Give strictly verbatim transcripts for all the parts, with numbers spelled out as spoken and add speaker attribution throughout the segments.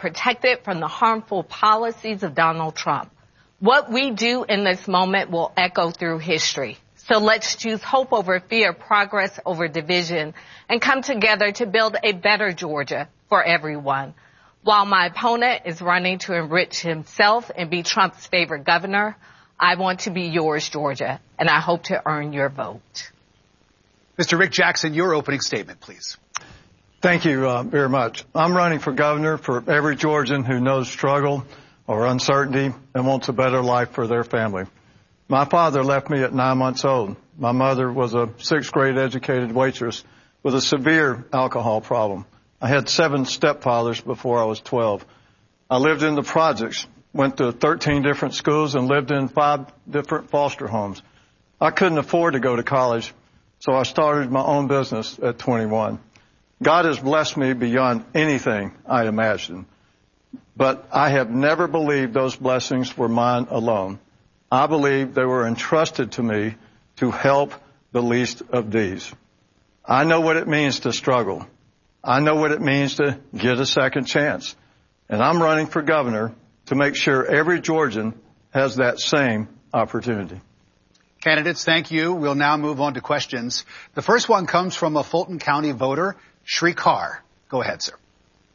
Speaker 1: protected from the harmful policies of Donald Trump. What we do in this moment will echo through history. So let's choose hope over fear, progress over division, and come together to build a better Georgia for everyone. While my opponent is running to enrich himself and be Trump's favorite governor, I want to be yours, Georgia, and I hope to earn your vote.
Speaker 2: Mister Rick Jackson, your opening statement, please.
Speaker 3: Thank you uh, very much. I'm running for governor for every Georgian who knows struggle or uncertainty and wants a better life for their family. My father left me at nine months old. My mother was a sixth grade educated waitress with a severe alcohol problem. I had seven stepfathers before I was twelve. I lived in the projects, went to thirteen different schools, and lived in five different foster homes. I couldn't afford to go to college, so I started my own business at twenty-one. God has blessed me beyond anything I imagined, but I have never believed those blessings were mine alone. I believe they were entrusted to me to help the least of these. I know what it means to struggle. I know what it means to get a second chance. And I'm running for governor to make sure every Georgian has that same opportunity.
Speaker 2: Candidates, thank you. We'll now move on to questions. The first one comes from a Fulton County voter, Shrikar. Go ahead, sir.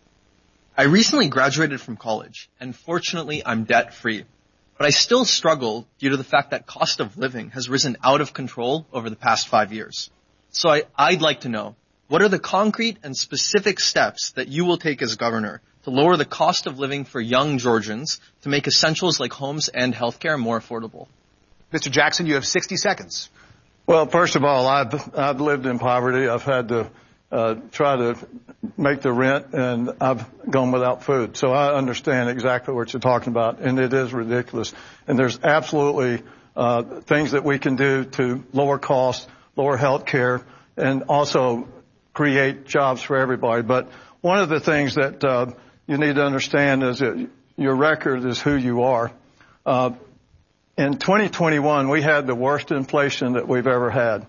Speaker 4: I recently graduated from college, and fortunately I'm debt-free. But I still struggle due to the fact that cost of living has risen out of control over the past five years. So I, I'd like to know, what are the concrete and specific steps that you will take as governor to lower the cost of living for young Georgians to make essentials like homes and healthcare more affordable?
Speaker 2: Mister Jackson, you have sixty seconds.
Speaker 3: Well, first of all, I've, I've lived in poverty. I've had to uh, try to make the rent, and I've gone without food. So I understand exactly what you're talking about, and it is ridiculous. And there's absolutely uh, things that we can do to lower costs, lower health care, and also create jobs for everybody. But one of the things that uh, you need to understand is that your record is who you are. Uh, in twenty twenty-one, we had the worst inflation that we've ever had.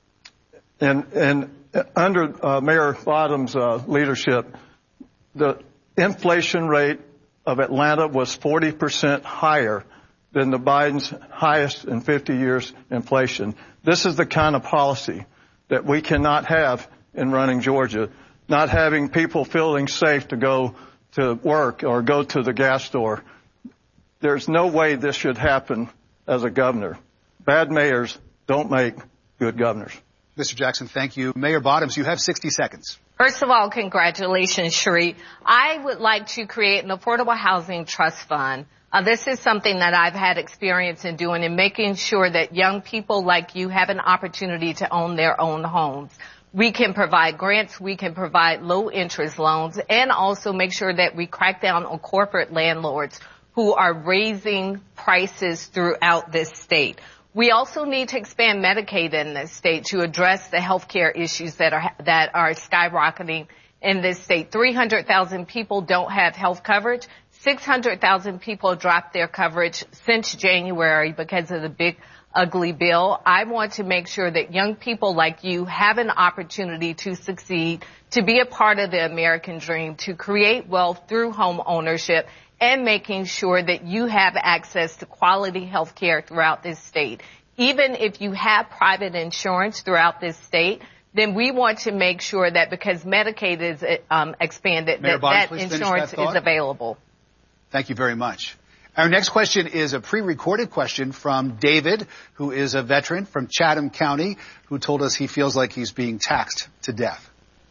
Speaker 3: And, and under uh, Mayor Bottom's uh, leadership, the inflation rate of Atlanta was forty percent higher than the Biden's highest in fifty years inflation. This is the kind of policy that we cannot have in running Georgia, not having people feeling safe to go to work or go to the gas store. There's no way this should happen as a governor. Bad mayors don't make good governors.
Speaker 2: Mister Jackson, thank you. Mayor Bottoms, you have sixty seconds.
Speaker 1: First of all, congratulations, Sheree. I would like to create an affordable housing trust fund. Uh, this is something that I've had experience in doing, in making sure that young people like you have an opportunity to own their own homes. We can provide grants, we can provide low interest loans, and also make sure that we crack down on corporate landlords who are raising prices throughout this state. We also need to expand Medicaid in this state to address the health care issues that are that are skyrocketing in this state. three hundred thousand people don't have health coverage. six hundred thousand people dropped their coverage since January because of the big ugly bill. I want to make sure that young people like you have an opportunity to succeed, to be a part of the American dream, to create wealth through home ownership, and making sure that you have access to quality health care throughout this state. Even if you have private insurance throughout this state, then we want to make sure that because Medicaid is um, expanded,
Speaker 2: Mayor
Speaker 1: that
Speaker 2: Bottoms,
Speaker 1: that insurance
Speaker 2: that
Speaker 1: is available.
Speaker 2: Thank you very much. Our next question is a pre-recorded question from David, who is a veteran from Chatham County, who told us he feels like he's being taxed to death.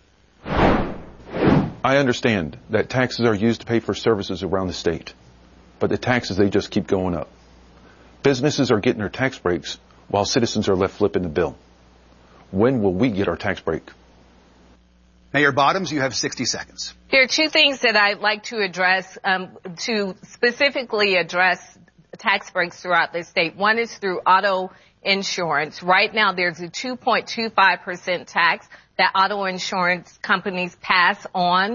Speaker 5: I understand that taxes are used to pay for services around the state, but the taxes, they just keep going up. Businesses are getting their tax breaks while citizens are left flipping the bill. When will we get our tax break?
Speaker 2: Mayor Bottoms, you have sixty seconds.
Speaker 1: There are two things that I'd like to address, um, to specifically address tax breaks throughout the state. One is through auto insurance. Right now, there's a two point two five percent tax that auto insurance companies pass on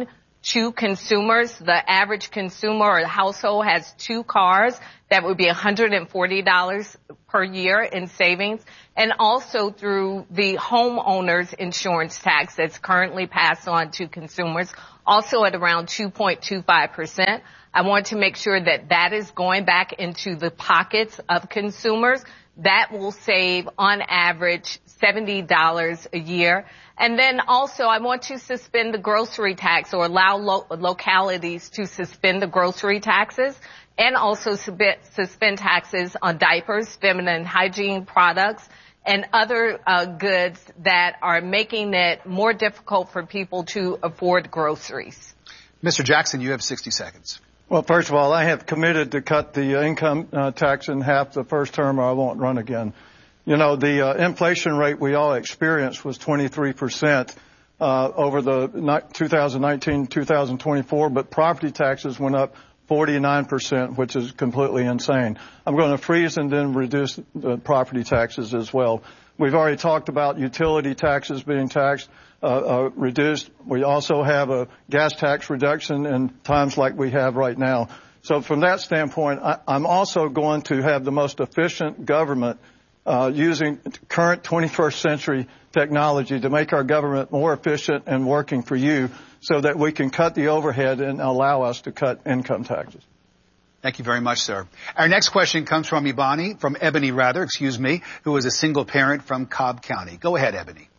Speaker 1: to consumers. The average consumer or household has two cars. That would be one hundred forty dollars per year in savings. And also through the homeowner's insurance tax that's currently passed on to consumers, also at around two point two five percent. I want to make sure that that is going back into the pockets of consumers. That will save, on average, seventy dollars a year. And then also, I want to suspend the grocery tax, or allow lo- localities to suspend the grocery taxes, and also sub- suspend taxes on diapers, feminine hygiene products, and other uh, goods that are making it more difficult for people to afford groceries.
Speaker 2: Mister Jackson, you have sixty seconds.
Speaker 3: Well, first of all, I have committed to cut the income uh, tax in half the first term, or I won't run again. You know, the uh, inflation rate we all experienced was twenty-three percent uh, over the twenty nineteen to twenty twenty-four, but property taxes went up forty-nine percent, which is completely insane. I'm going to freeze and then reduce the property taxes as well. We've already talked about utility taxes being taxed. Uh, uh, reduced. We also have a gas tax reduction in times like we have right now. So from that standpoint, I, I'm also going to have the most efficient government uh, using current twenty-first century technology to make our government more efficient and working for you, so that we can cut the overhead and allow us to cut income taxes.
Speaker 2: Thank you very much, sir. Our next question comes from Ebony, from Ebony rather, excuse me, who is a single parent from Cobb County. Go ahead, Ebony.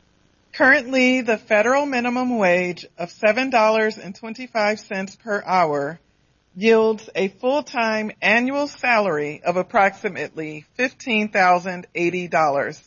Speaker 6: Currently, the federal minimum wage of seven dollars and twenty-five cents per hour yields a full-time annual salary of approximately fifteen thousand eighty dollars.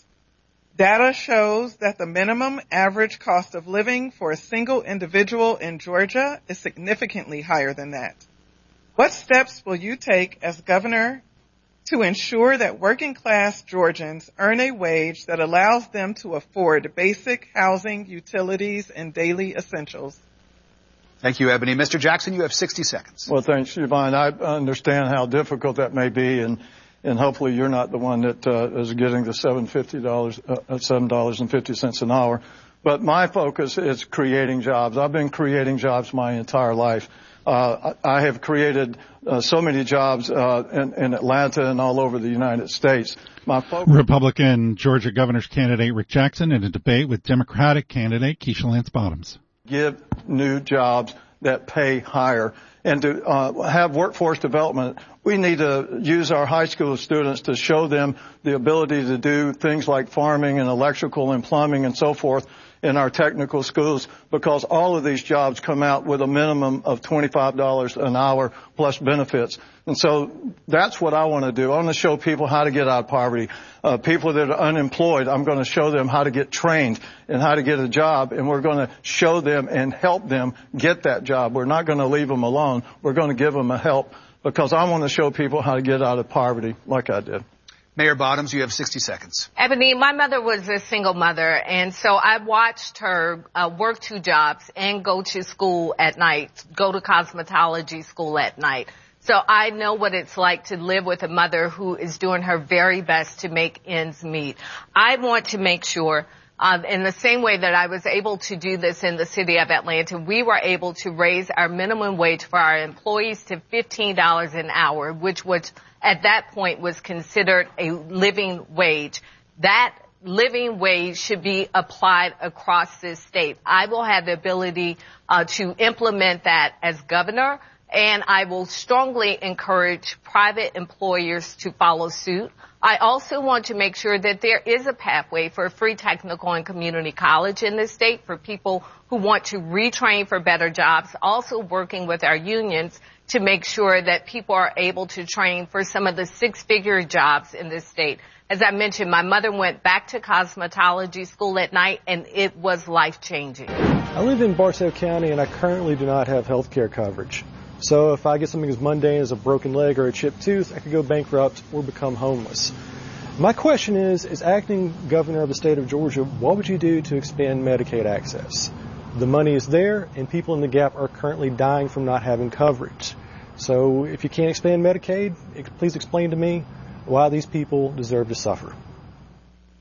Speaker 6: Data shows that the minimum average cost of living for a single individual in Georgia is significantly higher than that. What steps will you take as governor to ensure that working-class Georgians earn a wage that allows them to afford basic housing, utilities, and daily essentials?
Speaker 2: Thank you, Ebony. Mister Jackson, you have sixty seconds.
Speaker 3: Well, thanks, Yvonne. I understand how difficult that may be, and and hopefully you're not the one that uh, is getting the seven fifty dollars, uh, seven dollars and fifty cents an hour. But my focus is creating jobs. I've been creating jobs my entire life. Uh, I have created uh, so many jobs uh, in, in Atlanta and all over the United States. My focus-
Speaker 7: Republican Georgia governor's candidate Rick Jackson in a debate with Democratic candidate Keisha Lance Bottoms.
Speaker 3: Give new jobs that pay higher. And to uh, have workforce development, we need to use our high school students to show them the ability to do things like farming and electrical and plumbing and so forth in our technical schools, because all of these jobs come out with a minimum of twenty-five dollars an hour plus benefits. And so that's what I want to do. I want to show people how to get out of poverty. Uh, people that are unemployed, I'm going to show them how to get trained and how to get a job, and we're going to show them and help them get that job. We're not going to leave them alone. We're going to give them a help, because I want to show people how to get out of poverty like I did.
Speaker 2: Mayor Bottoms, you have sixty seconds.
Speaker 1: Ebony, my mother was a single mother, and so I watched her uh, work two jobs and go to school at night, go to cosmetology school at night. So I know what it's like to live with a mother who is doing her very best to make ends meet. I want to make sure, um, in the same way that I was able to do this in the city of Atlanta, we were able to raise our minimum wage for our employees to fifteen dollars an hour, which was at that point was considered a living wage. That living wage should be applied across this state. I will have the ability uh, to implement that as governor, and I will strongly encourage private employers to follow suit. I also want to make sure that there is a pathway for a free technical and community college in this state for people who want to retrain for better jobs, also working with our unions to make sure that people are able to train for some of the six-figure jobs in this state. As I mentioned, my mother went back to cosmetology school at night, and it was life-changing.
Speaker 8: I live in Bartow County, and I currently do not have health care coverage. So if I get something as mundane as a broken leg or a chipped tooth, I could go bankrupt or become homeless. My question is, as acting governor of the state of Georgia, what would you do to expand Medicaid access? The money is there, and people in the gap are currently dying from not having coverage. So if you can't expand Medicaid, please explain to me why these people deserve to suffer.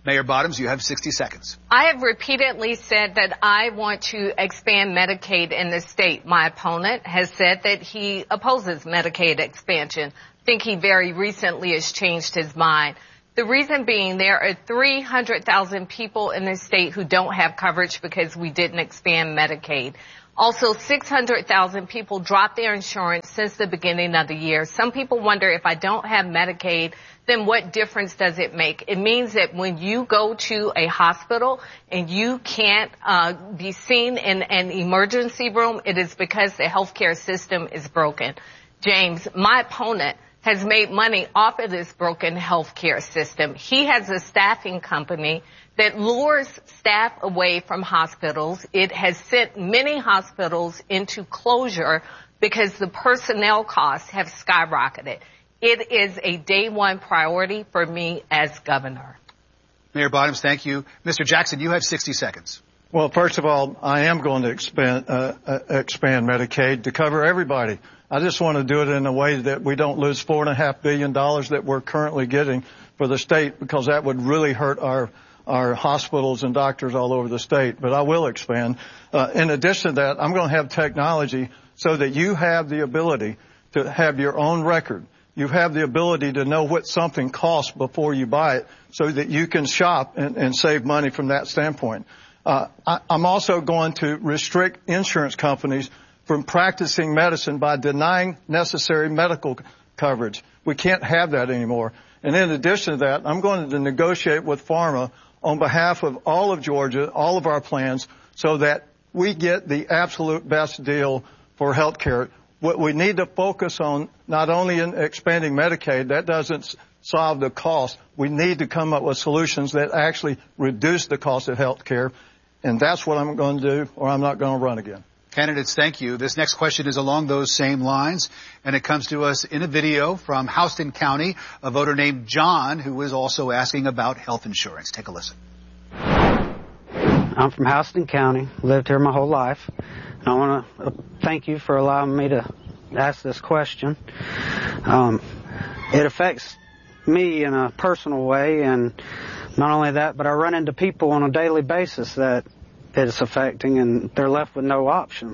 Speaker 2: Mayor Bottoms, you have sixty seconds.
Speaker 1: I have repeatedly said that I want to expand Medicaid in the state. My opponent has said that he opposes Medicaid expansion. I think he very recently has changed his mind. The reason being there are three hundred thousand people in this state who don't have coverage because we didn't expand Medicaid. Also, six hundred thousand people dropped their insurance since the beginning of the year. Some people wonder, if I don't have Medicaid, then what difference does it make? It means that when you go to a hospital and you can't uh, be seen in an emergency room, it is because the healthcare system is broken. James, my opponent has made money off of this broken healthcare system. He has a staffing company that lures staff away from hospitals. It has sent many hospitals into closure because the personnel costs have skyrocketed. It is a day one priority for me as governor.
Speaker 2: Mayor Bottoms, thank you. Mister Jackson, you have sixty seconds.
Speaker 3: Well, first of all, I am going to expand, uh, uh, expand Medicaid to cover everybody. I just want to do it in a way that we don't lose four and a half billion dollars that we're currently getting for the state, because that would really hurt our our hospitals and doctors all over the state. But I will expand. Uh, in addition to that, I'm going to have technology so that you have the ability to have your own record. You have the ability to know what something costs before you buy it, so that you can shop and, and save money from that standpoint. Uh, I, I'm also going to restrict insurance companies from practicing medicine by denying necessary medical coverage. We can't have that anymore. And in addition to that, I'm going to negotiate with pharma on behalf of all of Georgia, all of our plans, so that we get the absolute best deal for health care. What we need to focus on, not only in expanding Medicaid, that doesn't solve the cost. We need to come up with solutions that actually reduce the cost of health care. And that's what I'm going to do, or I'm not going to run again.
Speaker 2: Candidates, thank you. This next question is along those same lines, and it comes to us in a video from Houston County, a voter named John, who is also asking about health insurance. Take a listen.
Speaker 9: I'm from Houston County, lived here my whole life. I want to thank you for allowing me to ask this question. Um, it affects me in a personal way, and not only that, but I run into people on a daily basis that it's affecting, and they're left with no options.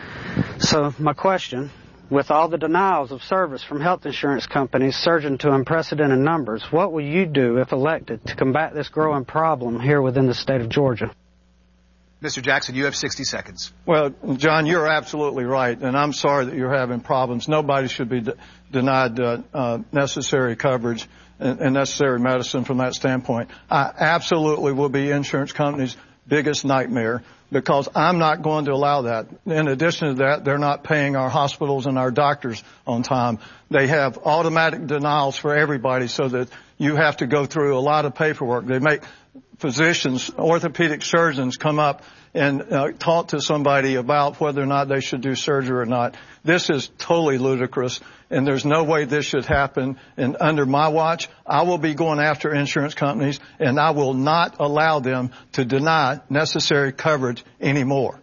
Speaker 9: So my question, with all the denials of service from health insurance companies surging to unprecedented numbers, what will you do if elected to combat this growing problem here within the state of Georgia?
Speaker 2: Mister Jackson, you have sixty seconds.
Speaker 3: Well, John, you're absolutely right, and I'm sorry that you're having problems. Nobody should be de- denied uh, uh, necessary coverage and, and necessary medicine from that standpoint. I absolutely will be insurance companies' biggest nightmare, because I'm not going to allow that. In addition to that, they're not paying our hospitals and our doctors on time. They have automatic denials for everybody, so that you have to go through a lot of paperwork. They make physicians, orthopedic surgeons come up and uh, talk to somebody about whether or not they should do surgery or not. This is totally ludicrous, and there's no way this should happen. And under my watch, I will be going after insurance companies, and I will not allow them to deny necessary coverage anymore.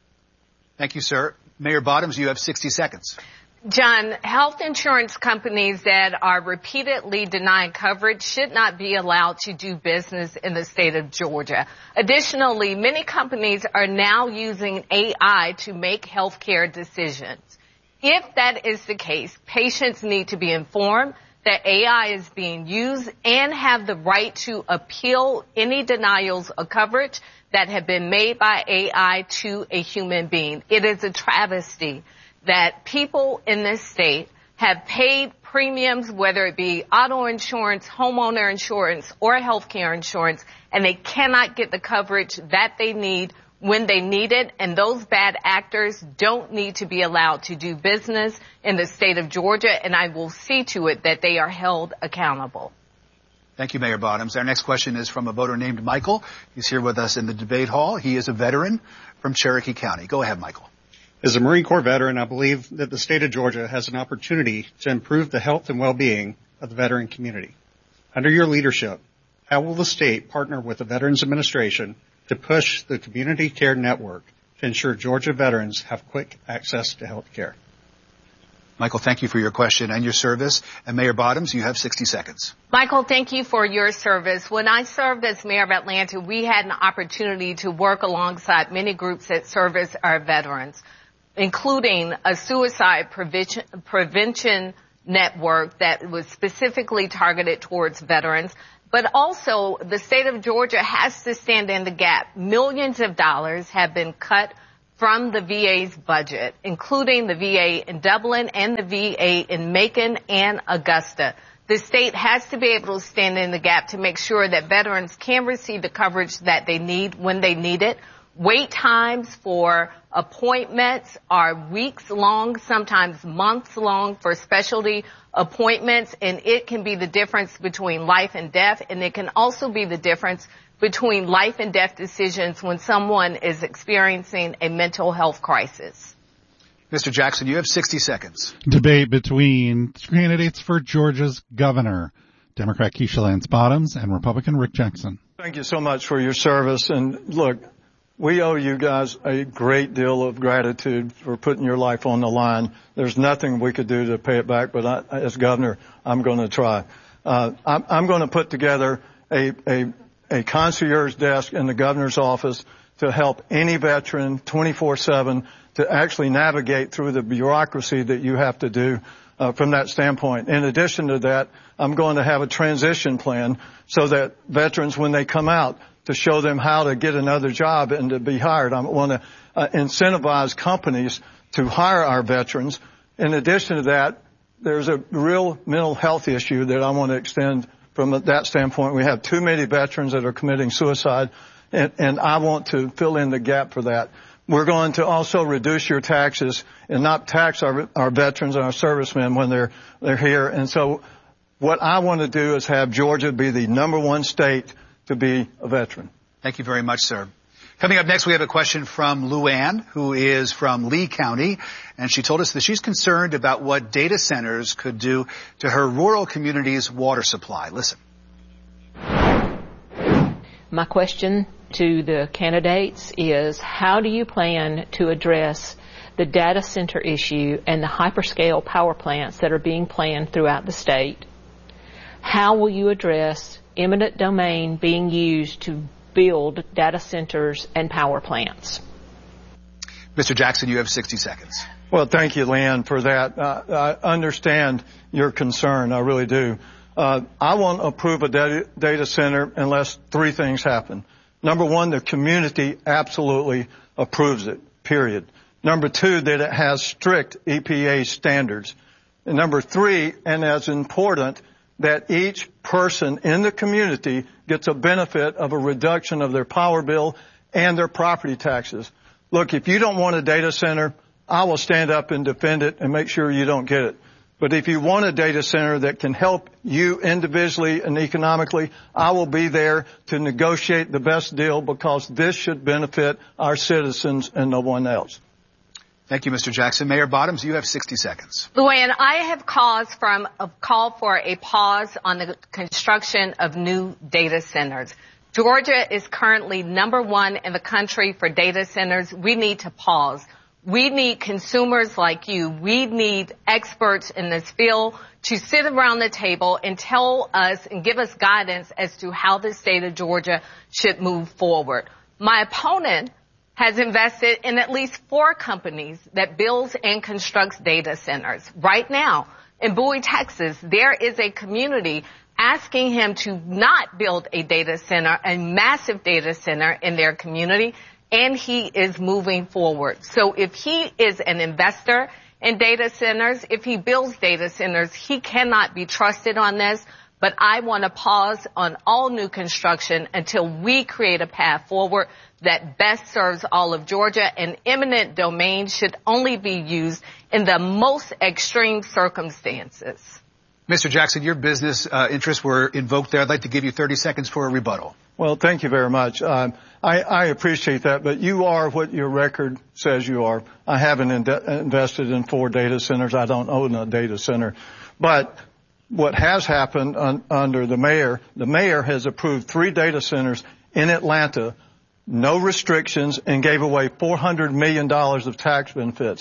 Speaker 2: Thank you, sir. Mayor Bottoms, you have sixty seconds.
Speaker 1: John, health insurance companies that are repeatedly denying coverage should not be allowed to do business in the state of Georgia. Additionally, many companies are now using A I to make healthcare decisions. If that is the case, patients need to be informed that A I is being used and have the right to appeal any denials of coverage that have been made by A I to a human being. It is a travesty that people in this state have paid premiums, whether it be auto insurance, homeowner insurance, or health care insurance, and they cannot get the coverage that they need when they need it. And those bad actors don't need to be allowed to do business in the state of Georgia, and I will see to it that they are held accountable.
Speaker 2: Thank you, Mayor Bottoms. Our next question is from a voter named Michael. He's here with us in the debate hall. He is a veteran from Cherokee County. Go ahead, Michael.
Speaker 10: As a Marine Corps veteran, I believe that the state of Georgia has an opportunity to improve the health and well-being of the veteran community. Under your leadership, how will the state partner with the Veterans Administration to push the community care network to ensure Georgia veterans have quick access to health care?
Speaker 2: Michael, thank you for your question and your service. And Mayor Bottoms, you have sixty seconds.
Speaker 1: Michael, thank you for your service. When I served as mayor of Atlanta, we had an opportunity to work alongside many groups that service our veterans, including a suicide prevention, prevention network that was specifically targeted towards veterans. But also, the state of Georgia has to stand in the gap. Millions of dollars have been cut from the V A's budget, including the V A in Dublin and the V A in Macon and Augusta. The state has to be able to stand in the gap to make sure that veterans can receive the coverage that they need when they need it. Wait times for appointments are weeks long, sometimes months long for specialty appointments, and it can be the difference between life and death, and it can also be the difference between life and death decisions when someone is experiencing a mental health crisis.
Speaker 2: Mister Jackson, you have sixty seconds.
Speaker 7: Debate between candidates for Georgia's governor, Democrat Keisha Lance Bottoms and Republican Rick Jackson.
Speaker 3: Thank you so much for your service. And look, we owe you guys a great deal of gratitude for putting your life on the line. There's nothing we could do to pay it back, but I, as governor, I'm going to try. Uh, I'm, I'm going to put together a, a a concierge desk in the governor's office to help any veteran twenty-four seven to actually navigate through the bureaucracy that you have to do uh, from that standpoint. In addition to that, I'm going to have a transition plan so that veterans, when they come out, to show them how to get another job and to be hired. I want to uh, incentivize companies to hire our veterans. In addition to that, there's a real mental health issue that I want to extend. From that standpoint, we have too many veterans that are committing suicide, and, and I want to fill in the gap for that. We're going to also reduce your taxes and not tax our, our veterans and our servicemen when they're, they're here. And so what I want to do is have Georgia be the number one state to be a veteran.
Speaker 2: Thank you very much, sir. Coming up next, we have a question from Luann, who is from Lee County, and she told us that she's concerned about what data centers could do to her rural community's water supply. Listen.
Speaker 11: My question to the candidates is, how do you plan to address the data center issue and the hyperscale power plants that are being planned throughout the state? How will you address eminent domain being used to build data centers and power plants?
Speaker 2: Mister Jackson, you have sixty seconds.
Speaker 3: Well, thank you, Leanne, for that. Uh, I understand your concern. I really do. Uh, I won't approve a data, data center unless three things happen. Number one, the community absolutely approves it, period. Number two, that it has strict E P A standards. And number three, and as important, that each person in the community gets a benefit of a reduction of their power bill and their property taxes. Look, if you don't want a data center, I will stand up and defend it and make sure you don't get it. But if you want a data center that can help you individually and economically, I will be there to negotiate the best deal, because this should benefit our citizens and no one else.
Speaker 2: Thank you, Mister Jackson. Mayor Bottoms, you have sixty seconds.
Speaker 1: Luann, I have calls from a call for a pause on the construction of new data centers. Georgia is currently number one in the country for data centers. We need to pause. We need consumers like you. We need experts in this field to sit around the table and tell us and give us guidance as to how the state of Georgia should move forward. My opponent has invested in at least four companies that builds and constructs data centers. Right now, in Bowie, Texas, there is a community asking him to not build a data center, a massive data center in their community, and he is moving forward. So if he is an investor in data centers, if he builds data centers, he cannot be trusted on this. But I want to pause on all new construction until we create a path forward that best serves all of Georgia, and eminent domain should only be used in the most extreme circumstances.
Speaker 2: Mister Jackson, your business uh, interests were invoked there. I'd like to give you thirty seconds for a rebuttal.
Speaker 3: Well, thank you very much. Um, I, I appreciate that, but you are what your record says you are. I haven't in- invested in four data centers. I don't own a data center. But what has happened un- under the mayor, the mayor has approved three data centers in Atlanta, no restrictions, and gave away four hundred million dollars of tax benefits.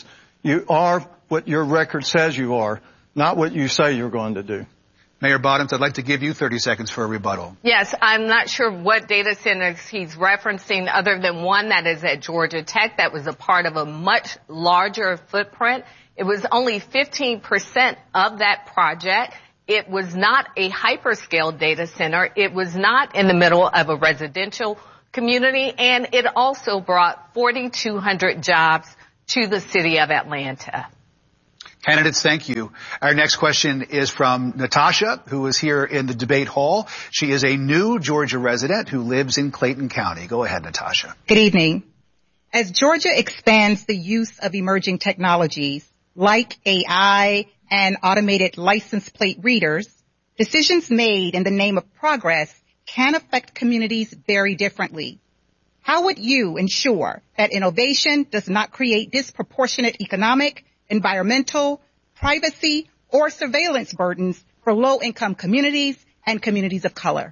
Speaker 3: You are what your record says you are, not what you say you're going to do.
Speaker 2: Mayor Bottoms, I'd like to give you thirty seconds for a rebuttal.
Speaker 1: Yes, I'm not sure what data centers he's referencing other than one that is at Georgia Tech that was a part of a much larger footprint. It was only fifteen percent of that project. It was not a hyperscale data center. It was not in the middle of a residential community, and it also brought forty-two hundred jobs to the city of Atlanta.
Speaker 2: Candidates, thank you. Our next question is from Natasha, who is here in the debate hall. She is a new Georgia resident who lives in Clayton County. Go ahead, Natasha.
Speaker 12: Good evening. As Georgia expands the use of emerging technologies like A I and automated license plate readers, decisions made in the name of progress can affect communities very differently. How would you ensure that innovation does not create disproportionate economic, environmental, privacy, or surveillance burdens for low-income communities and communities of color?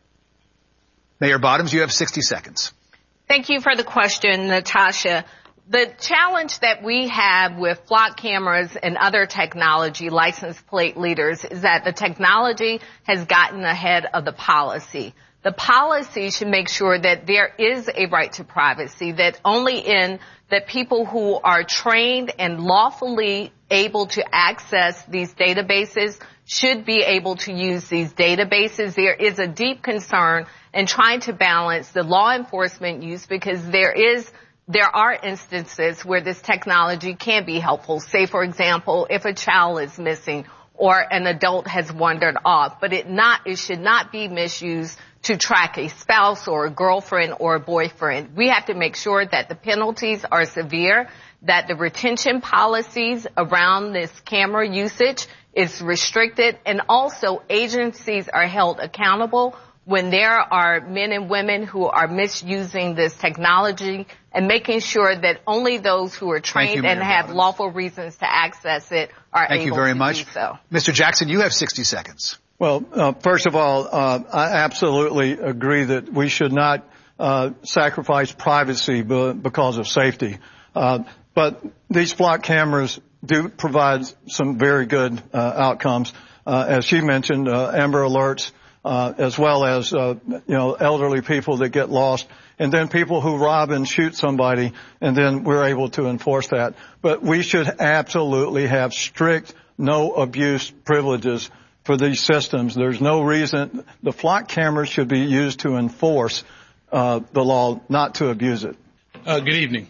Speaker 2: Mayor Bottoms, you have sixty seconds.
Speaker 1: Thank you for the question, Natasha. The challenge that we have with flock cameras and other technology license plate readers is that the technology has gotten ahead of the policy. The policy should make sure that there is a right to privacy, that only in that people who are trained and lawfully able to access these databases should be able to use these databases. There is a deep concern in trying to balance the law enforcement use because there is there are instances where this technology can be helpful. Say, for example, if a child is missing or an adult has wandered off, but it not it should not be misused to track a spouse or a girlfriend or a boyfriend. We have to make sure that the penalties are severe, that the retention policies around this camera usage is restricted, and also agencies are held accountable when there are men and women who are misusing this technology, and making sure that only those who are trained
Speaker 2: you,
Speaker 1: and have
Speaker 2: Bottoms.
Speaker 1: lawful reasons to access it are
Speaker 2: Thank
Speaker 1: able
Speaker 2: you very
Speaker 1: to
Speaker 2: much.
Speaker 1: do so.
Speaker 2: Mister Jackson, you have sixty seconds.
Speaker 3: Well, uh, first of all, uh, I absolutely agree that we should not uh, sacrifice privacy because of safety. Uh, but these flock cameras do provide some very good uh, outcomes. Uh, as she mentioned, uh, Amber Alerts, uh, as well as, uh, you know, elderly people that get lost, and then people who rob and shoot somebody, and then we're able to enforce that. But we should absolutely have strict no abuse privileges for these systems. There's no reason. The flock cameras should be used to enforce uh, the law, not to abuse it.
Speaker 13: Uh, good evening.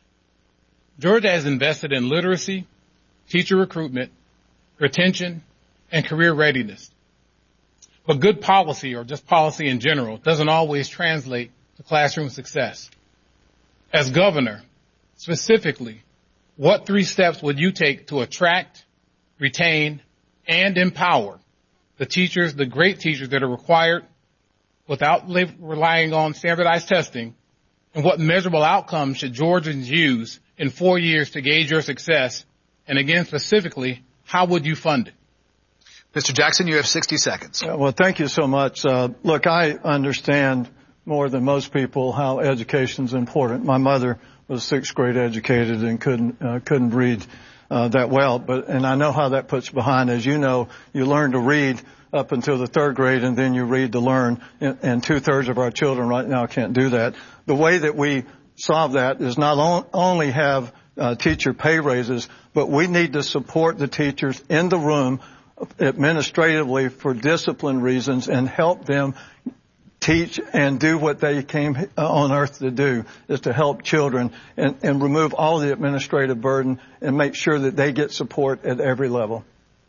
Speaker 13: Georgia has invested in literacy, teacher recruitment, retention, and career readiness. But good policy, or just policy in general, doesn't always translate to classroom success. As governor, specifically, what three steps would you take to attract, retain, and empower the teachers, the great teachers that are required without relying on standardized testing? And what measurable outcomes should Georgians use in four years to gauge your success? And again, specifically, how would you fund it?
Speaker 2: Mister Jackson, you have sixty seconds.
Speaker 3: Yeah, well, thank you so much. Uh, look, I understand more than most people how education is important. My mother was sixth grade educated and couldn't uh, couldn't read uh, that well, but and I know how that puts behind. As you know, you learn to read up until the third grade, and then you read to learn. And, and two thirds of our children right now can't do that. The way that we solve that is not on, only have uh, teacher pay raises, but we need to support the teachers in the room administratively for discipline reasons and help them teach and do what they came on earth to do, is to help children and, and remove all the administrative burden and make sure that they get support at every level.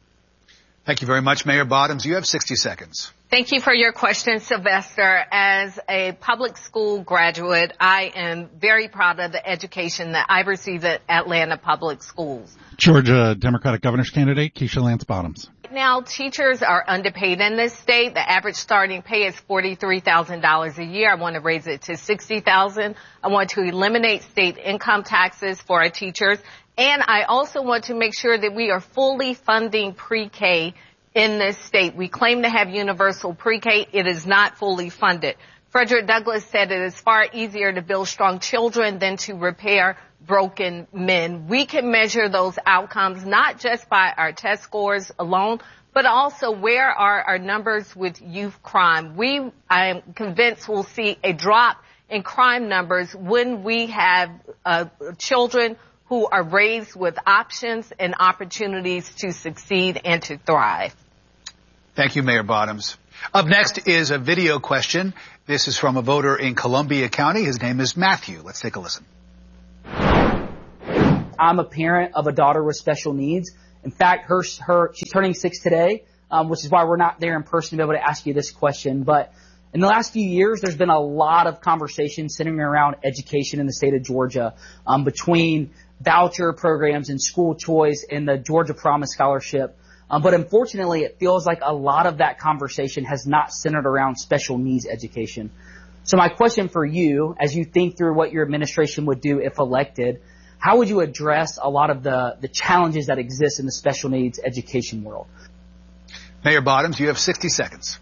Speaker 2: Thank you very much. Mayor Bottoms, you have sixty seconds.
Speaker 1: Thank you for your question, Sylvester. As a public school graduate, I am very proud of the education that I received at Atlanta Public Schools.
Speaker 7: Georgia Democratic governor's candidate, Keisha Lance Bottoms.
Speaker 1: Now, teachers are underpaid in this state. The average starting pay is forty-three thousand dollars a year. I want to raise it to sixty thousand dollars. I want to eliminate state income taxes for our teachers. And I also want to make sure that we are fully funding pre-K in this state. We claim to have universal pre-K. It is not fully funded. Frederick Douglass said it is far easier to build strong children than to repair broken men. We can measure those outcomes not just by our test scores alone, but also where are our numbers with youth crime. We, I am convinced, will see a drop in crime numbers when we have uh, children who are raised with options and opportunities to succeed and to thrive.
Speaker 2: Thank you, Mayor Bottoms. Up next is a video question. This is from a voter in Columbia County. His name is Matthew. Let's take a listen.
Speaker 14: I'm a parent of a daughter with special needs. In fact, her, her, she's turning six today, um, which is why we're not there in person to be able to ask you this question. But in the last few years, there's been a lot of conversation centering around education in the state of Georgia, um, between voucher programs and school choice and the Georgia Promise Scholarship. Um, but unfortunately, it feels like a lot of that conversation has not centered around special needs education. So my question for you, as you think through what your administration would do if elected, how would you address a lot of the, the challenges that exist in the special needs education world?
Speaker 2: Mayor Bottoms, you have sixty seconds.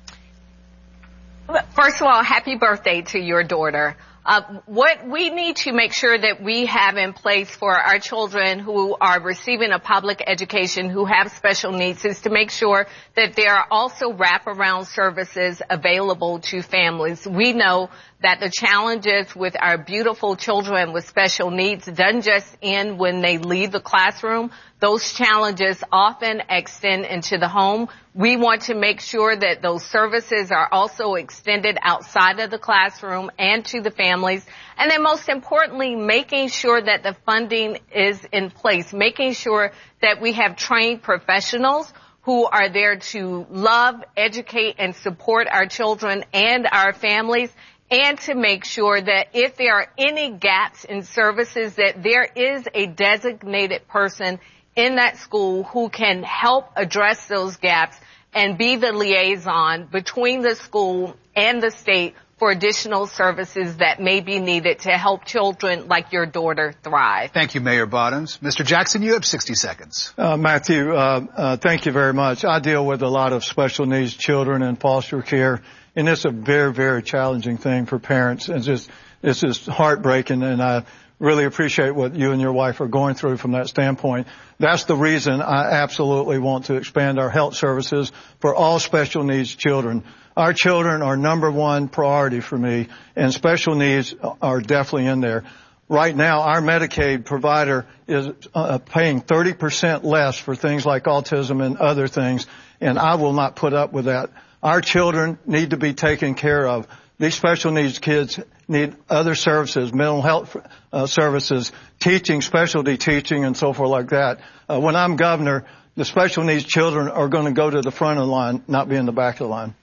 Speaker 1: First of all, happy birthday to your daughter. Uh, what we need to make sure that we have in place for our children who are receiving a public education, who have special needs, is to make sure that there are also wraparound services available to families. We know that the challenges with our beautiful children with special needs doesn't just end when they leave the classroom. Those challenges often extend into the home. We want to make sure that those services are also extended outside of the classroom and to the families. And then most importantly, making sure that the funding is in place, making sure that we have trained professionals who are there to love, educate, and support our children and our families, and to make sure that if there are any gaps in services, that there is a designated person in that school who can help address those gaps and be the liaison between the school and the state for additional services that may be needed to help children like your daughter thrive.
Speaker 2: Thank you, Mayor Bottoms. Mister Jackson, you have sixty seconds.
Speaker 3: Uh, Matthew, uh, uh, thank you very much. I deal with a lot of special needs children in foster care, and it's a very, very challenging thing for parents. It's just, it's just heartbreaking, and I really appreciate what you and your wife are going through from that standpoint. That's the reason I absolutely want to expand our health services for all special needs children. Our children are number one priority for me, and special needs are definitely in there. Right now, our Medicaid provider is uh, paying thirty percent less for things like autism and other things, and I will not put up with that. Our children need to be taken care of. These special needs kids need other services, mental health uh, services, teaching, specialty teaching, and so forth like that. Uh, when I'm governor, the special needs children are going to go to the front of the line, not be in the back of the line.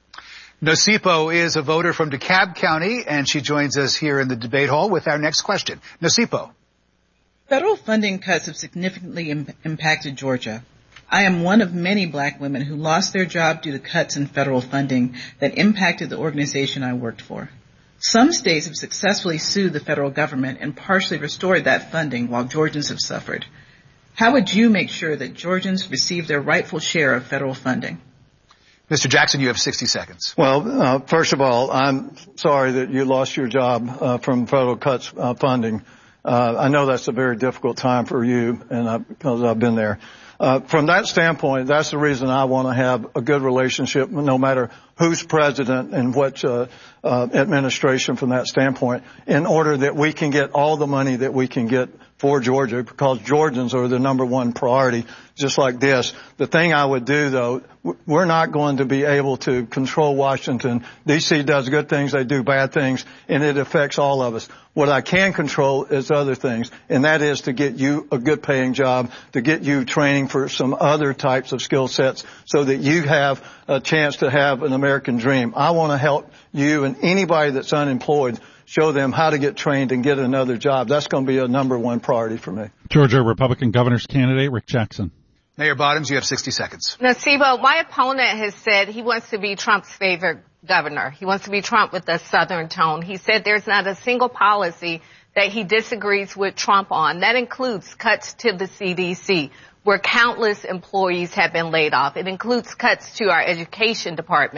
Speaker 2: Nosipo is a voter from DeKalb County, and she joins us here in the debate hall with our next question. Nosipo.
Speaker 15: Federal funding cuts have significantly im- impacted Georgia. I am one of many black women who lost their job due to cuts in federal funding that impacted the organization I worked for. Some states have successfully sued the federal government and partially restored that funding while Georgians have suffered. How would you make sure that Georgians receive their rightful share of federal funding?
Speaker 2: Mister Jackson, you have sixty seconds.
Speaker 3: Well, uh, first of all, I'm sorry that you lost your job uh, from federal cuts uh, funding. Uh, I know that's a very difficult time for you, and I, because I've been there. Uh, from that standpoint, that's the reason I want to have a good relationship, no matter who's president and what uh, uh, administration from that standpoint, in order that we can get all the money that we can get for Georgia, because Georgians are the number one priority, just like this. The thing I would do, though, we're not going to be able to control Washington. D C does good things, they do bad things, and it affects all of us. What I can control is other things, and that is to get you a good paying job, to get you training for some other types of skill sets so that you have a chance to have an American dream. I want to help you and anybody that's unemployed, show them how to get trained and get another job. That's going to be a number one priority for me.
Speaker 7: Georgia Republican governor's candidate, Rick Jackson.
Speaker 2: Mayor Bottoms, you have sixty seconds.
Speaker 1: Nosipo, my opponent has said he wants to be Trump's favorite governor. He wants to be Trump with a Southern tone. He said there's not a single policy that he disagrees with Trump on. That includes cuts to the C D C, where countless employees have been laid off. It includes cuts to our education department,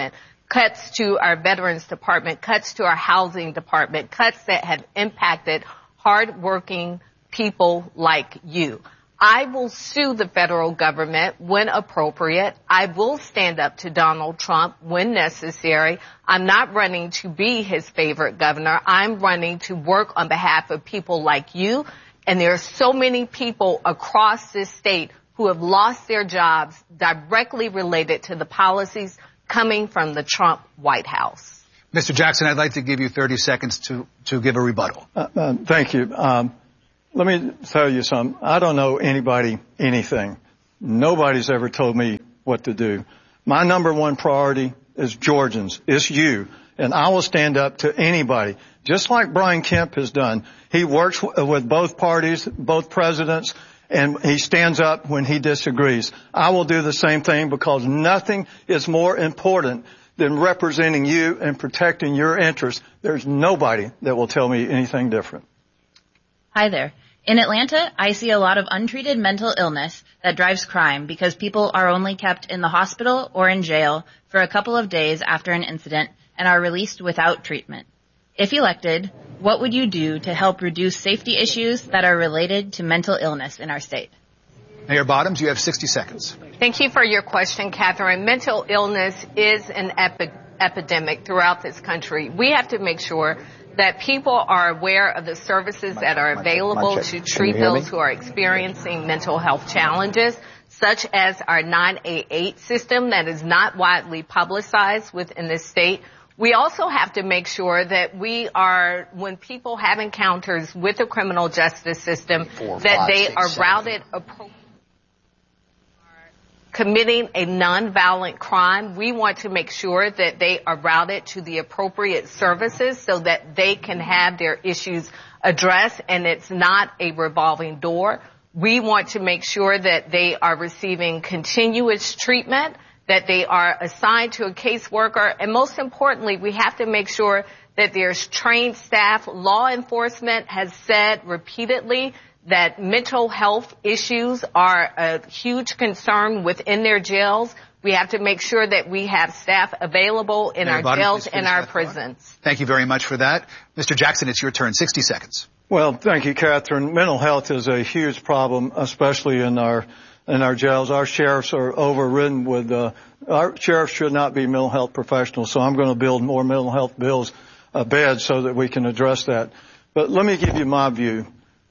Speaker 1: cuts to our Veterans Department, cuts to our Housing Department, cuts that have impacted hardworking people like you. I will sue the federal government when appropriate. I will stand up to Donald Trump when necessary. I'm not running to be his favorite governor. I'm running to work on behalf of people like you. And there are so many people across this state who have lost their jobs directly related to the policies coming from the Trump White House.
Speaker 2: Mister Jackson, I'd like to give you thirty seconds to, to give a rebuttal.
Speaker 3: Uh, uh, thank you. Um, Let me tell you something. I don't know anybody anything. Nobody's ever told me what to do. My number one priority is Georgians. It's you. And I will stand up to anybody, just like Brian Kemp has done. He works with both parties, both presidents, and he stands up when he disagrees. I will do the same thing because nothing is more important than representing you and protecting your interests. There's nobody that will tell me anything different.
Speaker 16: Hi there. In Atlanta, I see a lot of untreated mental illness that drives crime because people are only kept in the hospital or in jail for a couple of days after an incident and are released without treatment. If elected, what would you do to help reduce safety issues that are related to mental illness in our state?
Speaker 2: Mayor Bottoms, you have sixty seconds.
Speaker 1: Thank you for your question, Catherine. Mental illness is an epi- epidemic throughout this country. We have to make sure that people are aware of the services that are available to treat those who are experiencing mental health challenges, such as our nine eight eight system that is not widely publicized within the state. We also have to make sure that we are, when people have encounters with the criminal justice system, Four, that five, they six, are seven. routed appropriately. Committing a nonviolent crime, we want to make sure that they are routed to the appropriate services so that they can have their issues addressed and it's not a revolving door. We want to make sure that they are receiving continuous treatment, that they are assigned to a caseworker, and most importantly, we have to make sure that there's trained staff. Law enforcement has said repeatedly that mental health issues are a huge concern within their jails. We have to make sure that we have staff available in our jails and our prisons.
Speaker 2: Thank you very much for that. Mister Jackson, it's your turn. sixty seconds.
Speaker 3: Well, thank you, Catherine. Mental health is a huge problem, especially in our in our jails. Our sheriffs are overridden with, uh, our sheriffs should not be mental health professionals, so I'm going to build more mental health bills, uh, beds so that we can address that. But let me give you my view.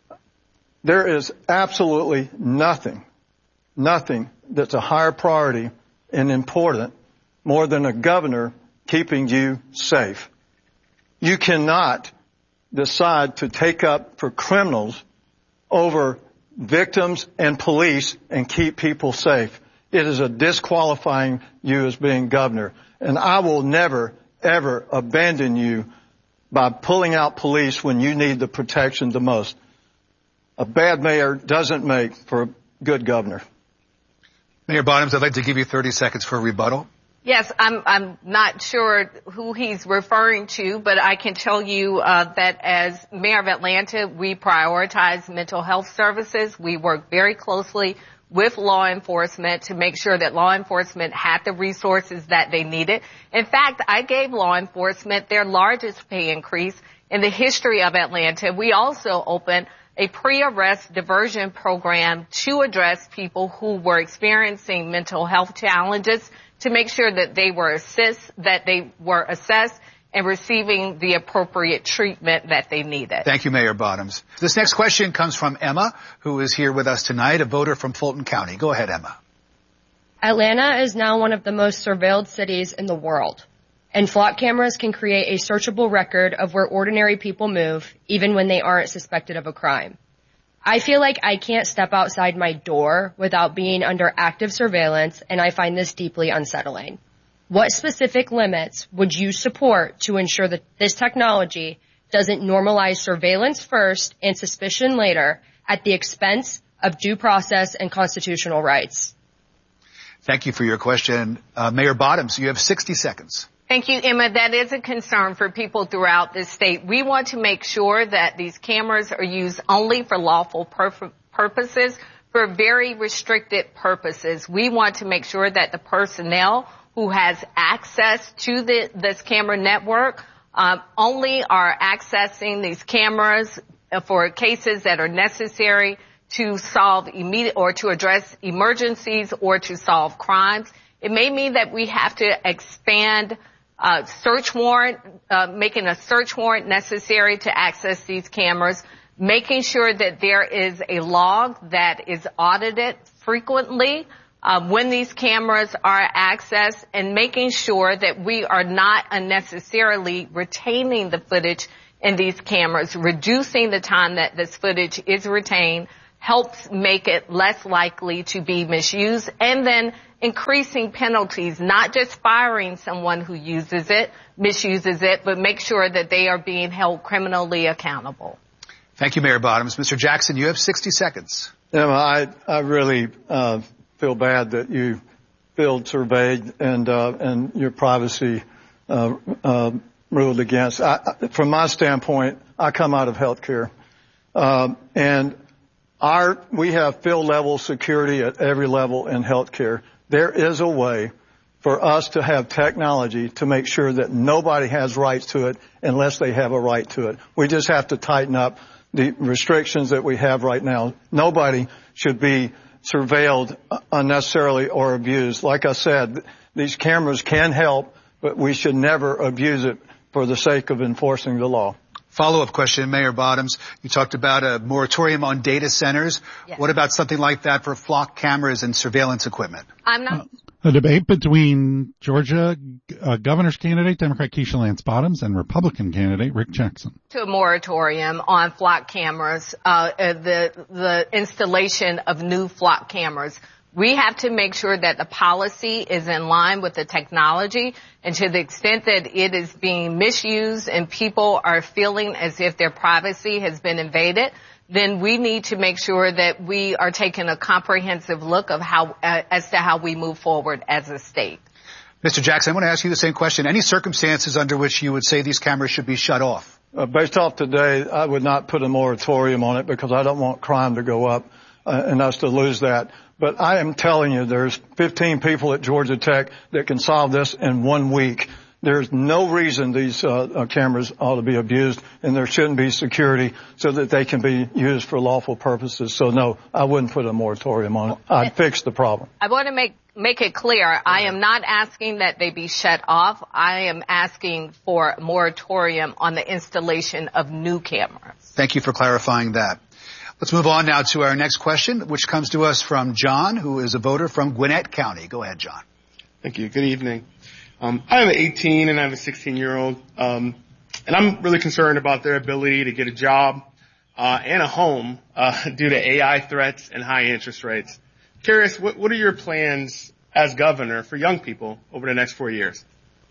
Speaker 3: There is absolutely nothing, nothing that's a higher priority and important more than a governor keeping you safe. You cannot decide to take up for criminals over victims and police and keep people safe. It is a disqualifying you as being governor. And I will never, ever abandon you by pulling out police when you need the protection the most. A bad mayor doesn't make for a good governor.
Speaker 2: Mayor Bottoms, I'd like to give you thirty seconds for a rebuttal.
Speaker 1: Yes, I'm, I'm not sure who he's referring to, but I can tell you uh, that as mayor of Atlanta, we prioritize mental health services. We work very closely with law enforcement to make sure that law enforcement had the resources that they needed. In fact, I gave law enforcement their largest pay increase in the history of Atlanta. We also opened a pre-arrest diversion program to address people who were experiencing mental health challenges, to make sure that they were assessed, that they were assessed and receiving the appropriate treatment that they needed.
Speaker 2: Thank you, Mayor Bottoms. This next question comes from Emma, who is here with us tonight, a voter from Fulton County. Go ahead, Emma.
Speaker 17: Atlanta is now one of the most surveilled cities in the world, and flock cameras can create a searchable record of where ordinary people move, even when they aren't suspected of a crime. I feel like I can't step outside my door without being under active surveillance, and I find this deeply unsettling. What specific limits would you support to ensure that this technology doesn't normalize surveillance first and suspicion later at the expense of due process and constitutional rights?
Speaker 2: Thank you for your question. Uh, Mayor Bottoms, you have sixty seconds.
Speaker 1: Thank you, Emma. That is a concern for people throughout this state. We want to make sure that these cameras are used only for lawful pur- purposes, for very restricted purposes. We want to make sure that the personnel who has access to the, this camera network um, only are accessing these cameras for cases that are necessary to solve immediate or to address emergencies or to solve crimes. It may mean that we have to expand uh, search warrant, uh, making a search warrant necessary to access these cameras, making sure that there is a log that is audited frequently uh, when these cameras are accessed, and making sure that we are not unnecessarily retaining the footage in these cameras. Reducing the time that this footage is retained helps make it less likely to be misused, and then increasing penalties, not just firing someone who uses it, misuses it, but make sure that they are being held criminally accountable.
Speaker 2: Thank you, Mayor Bottoms. Mister Jackson, you have sixty seconds.
Speaker 3: Emma, I, I really uh, feel bad that you feel surveyed and, uh, and your privacy uh, uh, ruled against. I, from my standpoint, I come out of healthcare, uh, and our we have field level security at every level in healthcare. There is a way for us to have technology to make sure that nobody has rights to it unless they have a right to it. We just have to tighten up the restrictions that we have right now. Nobody should be surveilled unnecessarily or abused. Like I said, these cameras can help, but we should never abuse it for the sake of enforcing the law.
Speaker 2: Follow-up question, Mayor Bottoms. You talked about a moratorium on data centers. Yes. What about something like that for flock cameras and surveillance equipment?
Speaker 1: I'm not.
Speaker 7: Uh, a debate between Georgia uh, governor's candidate, Democrat Keisha Lance Bottoms, and Republican candidate Rick Jackson.
Speaker 1: To a moratorium on flock cameras, uh, the the installation of new flock cameras. We have to make sure that the policy is in line with the technology, and to the extent that it is being misused and people are feeling as if their privacy has been invaded, then we need to make sure that we are taking a comprehensive look of how, uh, as to how we move forward as a state.
Speaker 2: Mister Jackson, I want to ask you the same question. Any circumstances under which you would say these cameras should be shut off?
Speaker 3: Uh, based off today, I would not put a moratorium on it because I don't want crime to go up uh, and us to lose that. But I am telling you, there's fifteen people at Georgia Tech that can solve this in one week. There's no reason these uh, uh, cameras ought to be abused, and there shouldn't be security so that they can be used for lawful purposes. So, no, I wouldn't put a moratorium on it. I'd fix the problem.
Speaker 1: I want to make make it clear, I am not asking that they be shut off. I am asking for a moratorium on the installation of new cameras.
Speaker 2: Thank you for clarifying that. Let's move on now to our next question, which comes to us from John, who is a voter from Gwinnett County. Go ahead, John.
Speaker 18: Thank you. Good evening. Um, I have an eighteen and I have a sixteen-year-old, um, and I'm really concerned about their ability to get a job uh, and a home uh, due to A I threats and high interest rates. Curious, what, what are your plans as governor for young people over the next four years?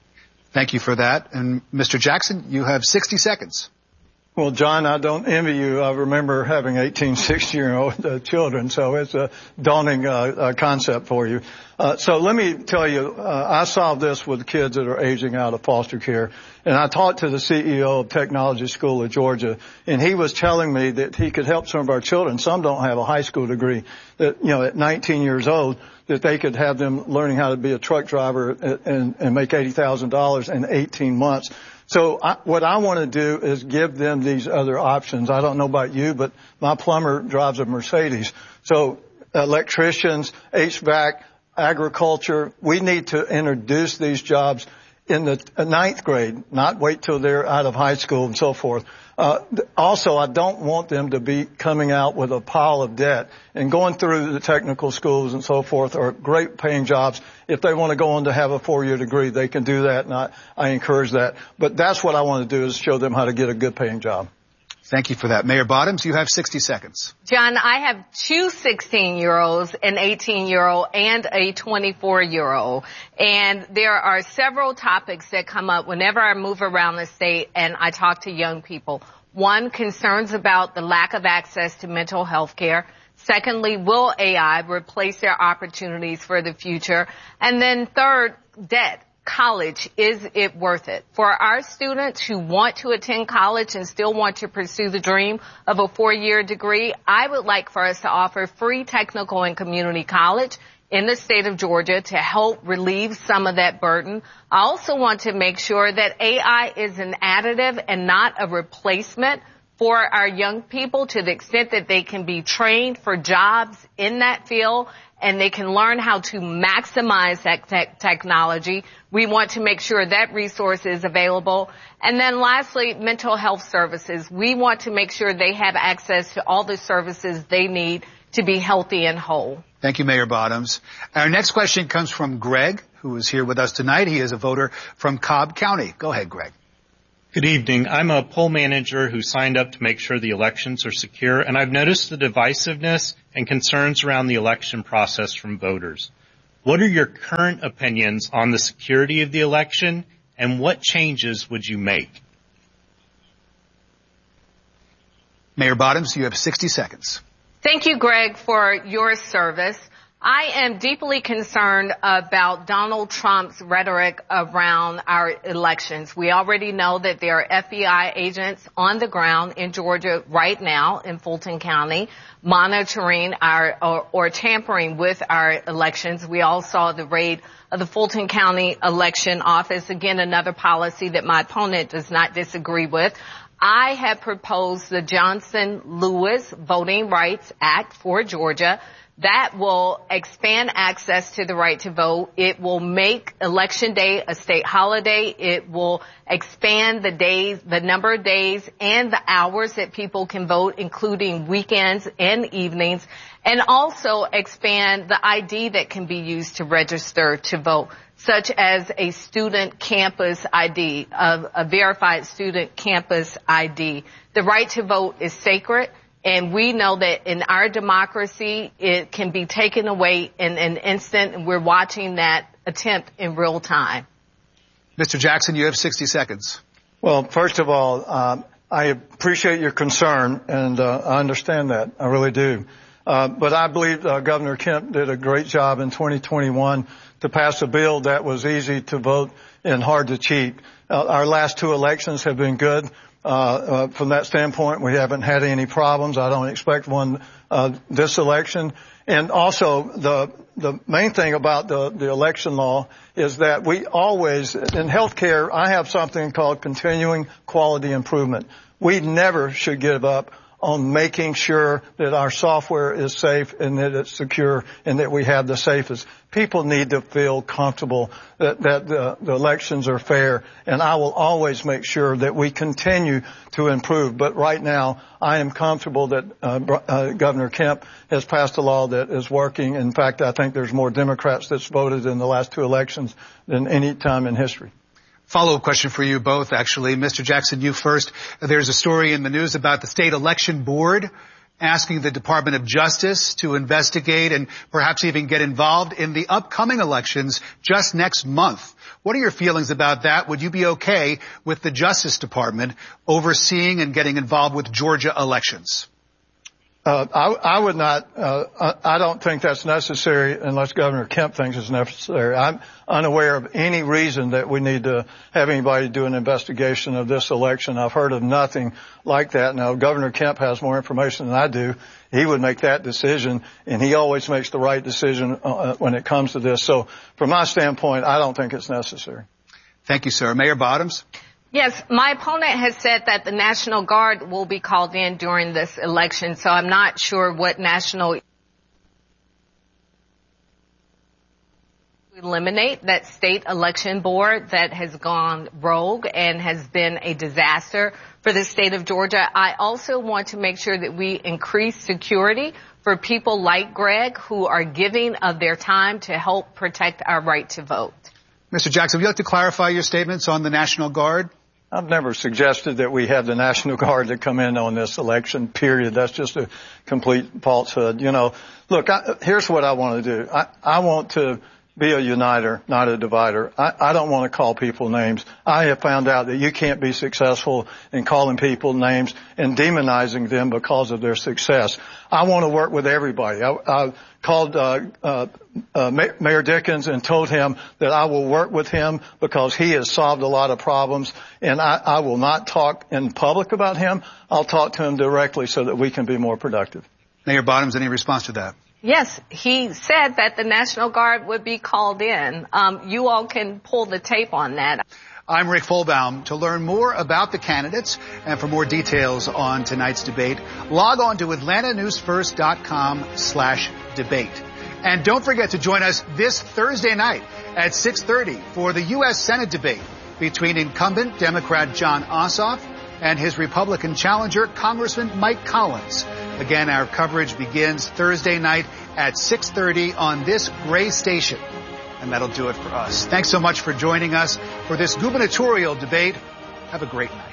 Speaker 2: Thank you for that. And Mister Jackson, you have sixty seconds.
Speaker 3: Well, John, I don't envy you. I remember having eighteen, sixteen-year-old uh, children, so it's a daunting uh, uh, concept for you. Uh, so let me tell you, uh, I solved this with kids that are aging out of foster care, and I talked to the C E O of Technology School of Georgia, and he was telling me that he could help some of our children. Some don't have a high school degree. That, you know, at nineteen years old, that they could have them learning how to be a truck driver and, and, and make eighty thousand dollars in eighteen months. So I, what I want to do is give them these other options. I don't know about you, but my plumber drives a Mercedes. So electricians, H V A C, agriculture, we need to introduce these jobs in the ninth grade, not wait till they're out of high school and so forth. Uh, also, I don't want them to be coming out with a pile of debt. And going through the technical schools and so forth are great paying jobs. If they want to go on to have a four-year degree, they can do that, and I, I encourage that. But that's what I want to do, is show them how to get a good paying job.
Speaker 2: Thank you for that. Mayor Bottoms, you have sixty seconds.
Speaker 1: John, I have two sixteen-year-olds, an eighteen-year-old, and a twenty-four-year-old. And there are several topics that come up whenever I move around the state and I talk to young people. One, concerns about the lack of access to mental health care. Secondly, will A I replace their opportunities for the future? And then third, debt. College, is it worth it? For our students who want to attend college and still want to pursue the dream of a four-year degree, I would like for us to offer free technical and community college in the state of Georgia to help relieve some of that burden. I also want to make sure that A I is an additive and not a replacement for our young people, to the extent that they can be trained for jobs in that field and they can learn how to maximize that te- technology. We want to make sure that resource is available. And then lastly, mental health services. We want to make sure they have access to all the services they need to be healthy and whole.
Speaker 2: Thank you, Mayor Bottoms. Our next question comes from Greg, who is here with us tonight. He is a voter from Cobb County. Go ahead, Greg.
Speaker 19: Good evening. I'm a poll manager who signed up to make sure the elections are secure, and I've noticed the divisiveness and concerns around the election process from voters. What are your current opinions on the security of the election, and what changes would you make?
Speaker 2: Mayor Bottoms, you have sixty seconds.
Speaker 1: Thank you, Greg, for your service. I am deeply concerned about Donald Trump's rhetoric around our elections. We already know that there are F B I agents on the ground in Georgia right now in Fulton County monitoring our or, or tampering with our elections. We all saw the raid of the Fulton County election office. Again, another policy that my opponent does not disagree with. I have proposed the Johnson-Lewis Voting Rights Act for Georgia. That will expand access to the right to vote. It will make Election Day a state holiday. It will expand the days, the number of days and the hours that people can vote, including weekends and evenings, and also expand the I D that can be used to register to vote, such as a student campus I D, a, a verified student campus I D. The right to vote is sacred. And we know that in our democracy, it can be taken away in an instant, and we're watching that attempt in real time.
Speaker 2: Mister Jackson, you have sixty seconds.
Speaker 3: Well, first of all, um, I appreciate your concern, and uh, I understand that. I really do. Uh, but I believe uh, Governor Kemp did a great job in twenty twenty-one to pass a bill that was easy to vote and hard to cheat. Uh, our last two elections have been good. Uh, uh, from that standpoint, we haven't had any problems. I don't expect one uh, this election. And also, the the main thing about the, the election law is that we always, in healthcare, I have something called continuing quality improvement. We never should give up on making sure that our software is safe and that it's secure and that we have the safest. People need to feel comfortable that, that the, the elections are fair, and I will always make sure that we continue to improve. But right now, I am comfortable that uh, uh, Governor Kemp has passed a law that is working. In fact, I think there's more Democrats that's voted in the last two elections than any time in history.
Speaker 2: Follow-up question for you both, actually. Mister Jackson, you first. There's a story in the news about the State Election Board asking the Department of Justice to investigate and perhaps even get involved in the upcoming elections just next month. What are your feelings about that? Would you be okay with the Justice Department overseeing and getting involved with Georgia elections?
Speaker 3: Uh, I, I would not, uh, I don't think that's necessary unless Governor Kemp thinks it's necessary. I'm unaware of any reason that we need to have anybody do an investigation of this election. I've heard of nothing like that. Now, Governor Kemp has more information than I do. He would make that decision, and he always makes the right decision uh, when it comes to this. So from my standpoint, I don't think it's necessary.
Speaker 2: Thank you, sir. Mayor Bottoms?
Speaker 1: Yes, my opponent has said that the National Guard will be called in during this election, so I'm not sure what national eliminate that state election board that has gone rogue and has been a disaster for the state of Georgia. I also want to make sure that we increase security for people like Greg who are giving of their time to help protect our right to vote.
Speaker 2: Mister Jackson, would you like to clarify your statements on the National Guard?
Speaker 3: I've never suggested that we have the National Guard to come in on this election, period. That's just a complete falsehood. You know, look, I, here's what I want to do. I, I want to be a uniter, not a divider. I, I don't want to call people names. I have found out that you can't be successful in calling people names and demonizing them because of their success. I want to work with everybody. I, I called uh, uh, uh, Mayor Dickens and told him that I will work with him because he has solved a lot of problems, and I, I will not talk in public about him. I'll talk to him directly so that we can be more productive.
Speaker 2: Mayor Bottoms, any response to that?
Speaker 1: Yes, he said that the National Guard would be called in. Um, you all can pull the tape on that.
Speaker 2: I'm Rick Folbaum. To learn more about the candidates and for more details on tonight's debate, log on to Atlanta News First dot com slash debate. And don't forget to join us this Thursday night at six thirty for the U S Senate debate between incumbent Democrat Jon Ossoff and his Republican challenger, Congressman Mike Collins. Again, our coverage begins Thursday night at six thirty on this gray station. And that'll do it for us. Thanks so much for joining us for this gubernatorial debate. Have a great night.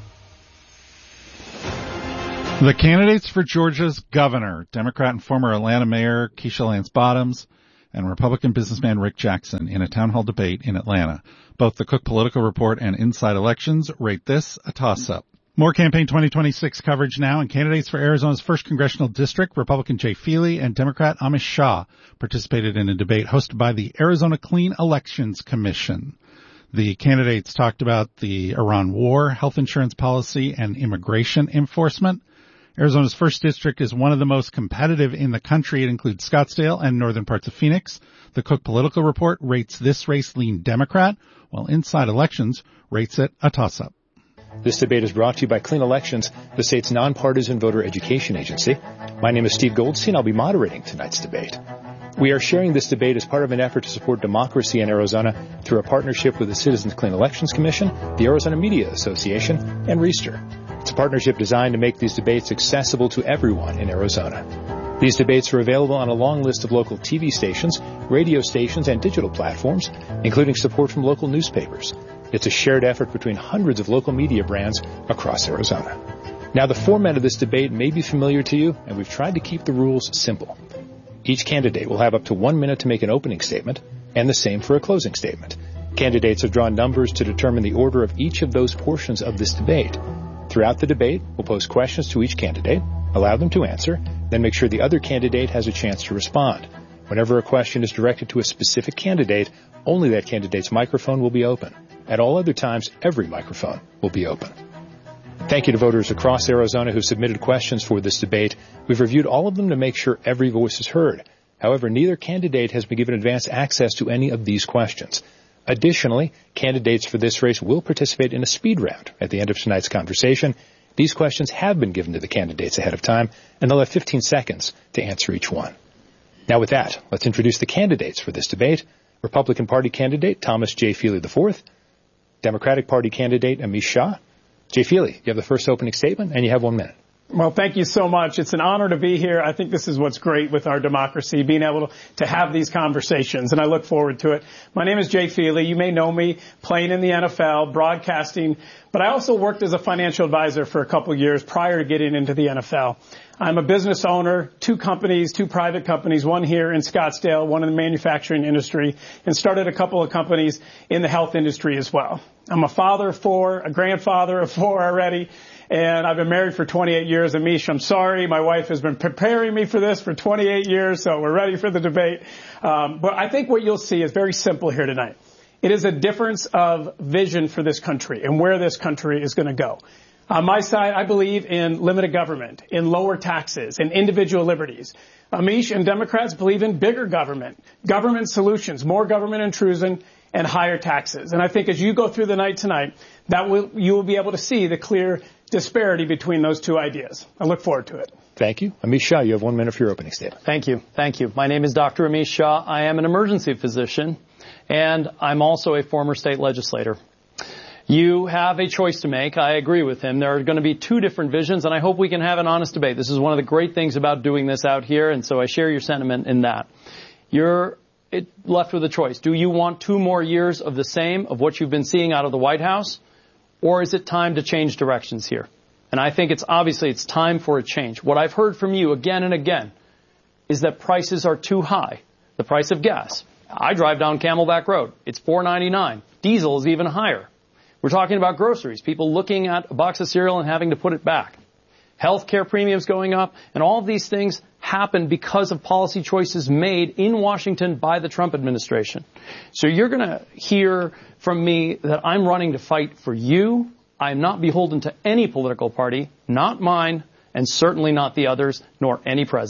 Speaker 7: The candidates for Georgia's governor, Democrat and former Atlanta Mayor Keisha Lance Bottoms and Republican businessman Rick Jackson in a town hall debate in Atlanta. Both the Cook Political Report and Inside Elections rate this a toss-up. More Campaign twenty twenty-six coverage now, and candidates for Arizona's first congressional district, Republican Jay Feely and Democrat Amish Shah, participated in a debate hosted by the Arizona Clean Elections Commission. The candidates talked about the Iran war, health insurance policy, and immigration enforcement. Arizona's first district is one of the most competitive in the country. It includes Scottsdale and northern parts of Phoenix. The Cook Political Report rates this race lean Democrat, while Inside Elections rates it a toss-up.
Speaker 20: This debate is brought to you by Clean Elections, the state's nonpartisan voter education agency. My name is Steve Goldstein. I'll be moderating tonight's debate. We are sharing this debate as part of an effort to support democracy in Arizona through a partnership with the Citizens Clean Elections Commission, the Arizona Media Association, and Reister. It's a partnership designed to make these debates accessible to everyone in Arizona. These debates are available on a long list of local T V stations, radio stations, and digital platforms, including support from local newspapers. It's a shared effort between hundreds of local media brands across Arizona. Now, the format of this debate may be familiar to you, and we've tried to keep the rules simple. Each candidate will have up to one minute to make an opening statement, and the same for a closing statement. Candidates have drawn numbers to determine the order of each of those portions of this debate. Throughout the debate, we'll pose questions to each candidate, allow them to answer, then make sure the other candidate has a chance to respond. Whenever a question is directed to a specific candidate, only that candidate's microphone will be open. At all other times, every microphone will be open. Thank you to voters across Arizona who submitted questions for this debate. We've reviewed all of them to make sure every voice is heard. However, neither candidate has been given advance access to any of these questions. Additionally, candidates for this race will participate in a speed round at the end of tonight's conversation. These questions have been given to the candidates ahead of time, and they'll have fifteen seconds to answer each one. Now with that, let's introduce the candidates for this debate. Republican Party candidate Thomas J. Feely the fourth, Democratic Party candidate Amish Shah. Jay Feely, you have the first opening statement, and you have one minute.
Speaker 21: Well, thank you so much. It's an honor to be here. I think this is what's great with our democracy, being able to, to have these conversations, and I look forward to it. My name is Jay Feely. You may know me playing in the N F L, broadcasting, but I also worked as a financial advisor for a couple of years prior to getting into the N F L. I'm a business owner, two companies, two private companies, one here in Scottsdale, one in the manufacturing industry, and started a couple of companies in the health industry as well. I'm a father of four, a grandfather of four already, and I've been married for twenty-eight years. Amish, I'm sorry, my wife has been preparing me for this for twenty-eight years, so we're ready for the debate. Um, but I think what you'll see is very simple here tonight. It is a difference of vision for this country and where this country is going to go. On my side, I believe in limited government, in lower taxes, in individual liberties. Amish and Democrats believe in bigger government, government solutions, more government intrusion, and higher taxes. And I think as you go through the night tonight, that will, you will be able to see the clear disparity between those two ideas. I look forward to it.
Speaker 20: Thank you. Amish Shah, you have one minute for your opening statement.
Speaker 22: Thank you. Thank you. My name is Doctor Amish Shah. I am an emergency physician, and I'm also a former state legislator. You have a choice to make. I agree with him. There are going to be two different visions, and I hope we can have an honest debate. This is one of the great things about doing this out here, and so I share your sentiment in that. You're it, left with a choice. Do you want two more years of the same, of what you've been seeing out of the White House, or is it time to change directions here? And I think it's obviously it's time for a change. What I've heard from you again and again is that prices are too high. The price of gas. I drive down Camelback Road. It's four ninety-nine. Diesel is even higher. We're talking about groceries, people looking at a box of cereal and having to put it back. Healthcare premiums going up, and all of these things happen because of policy choices made in Washington by the Trump administration. So you're going to hear from me that I'm running to fight for you. I'm not beholden to any political party, not mine, and certainly not the others, nor any president.